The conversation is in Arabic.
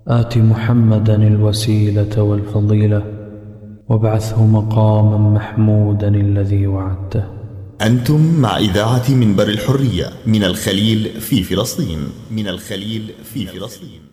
آت محمدا الوسيلة والفضيلة وابعثه مقاما محمودا الذي وعدته. أنتم مع إذاعة منبر الحرية من الخليل في فلسطين.